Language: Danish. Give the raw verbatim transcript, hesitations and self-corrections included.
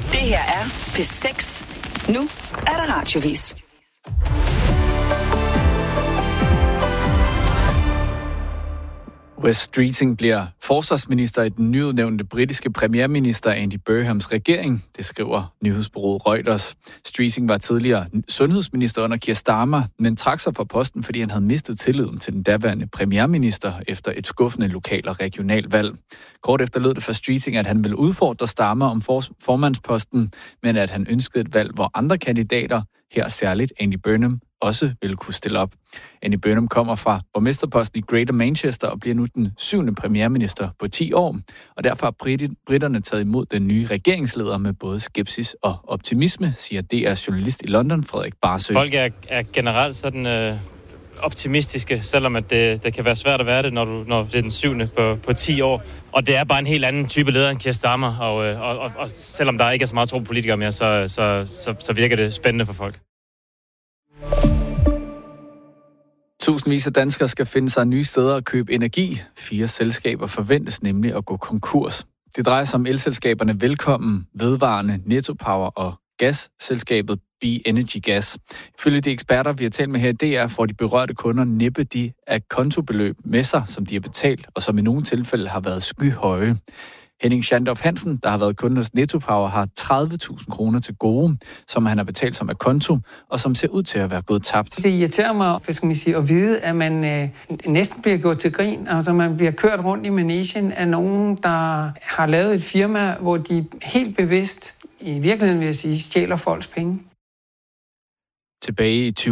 Det her er P seks. Nu er der radiovis. Wes Streeting bliver forsvarsminister i den nyudnævnte britiske premierminister Andy Burnhams regering, det skriver nyhedsbureauet Reuters. Streeting var tidligere sundhedsminister under Keir Starmer, men trak sig fra posten, fordi han havde mistet tilliden til den daværende premierminister efter et skuffende lokal- og regionalvalg. Kort efter lød det for Streeting, at han ville udfordre Starmer om for- formandsposten, men at han ønskede et valg, hvor andre kandidater, her særligt Andy Burnham, også ville kunne stille op. Andy Burnham kommer fra borgmesterposten i Greater Manchester og bliver nu den syvende premierminister på ti år, og derfor har Brit- britterne taget imod den nye regeringsleder med både skepsis og optimisme, siger D R's journalist i London, Frederik Barsø. Folk er, er generelt sådan øh, optimistiske, selvom at det, det kan være svært at være det, når, du, når det er den syvende på, på ti år. Og det er bare en helt anden type leder end Keir Starmer, og, og, og, og selvom der ikke er så meget tro på politikere mere, så, så, så, så virker det spændende for folk. Tusindvis af danskere skal finde sig nye steder at købe energi. Fire selskaber forventes nemlig at gå konkurs. Det drejer sig om elselskaberne Velkommen, Vedvarende, Netto Power og gasselskabet B Energy Gas. Ifølge de eksperter, vi har talt med her i D R, får de berørte kunder næppe de af kontobeløb med sig, som de har betalt, og som i nogle tilfælde har været skyhøje. Henning Schandorf Hansen, der har været kunde hos Netto Power, har tredive tusind kroner til gode, som han har betalt som af konto, og som ser ud til at være gået tabt. Det irriterer mig, hvad skal man sige, at vide, at man øh, næsten bliver gjort til grin, altså man bliver kørt rundt i managen af nogen, der har lavet et firma, hvor de helt bevidst, i virkeligheden vil jeg sige, stjæler folks penge. Tilbage i tyve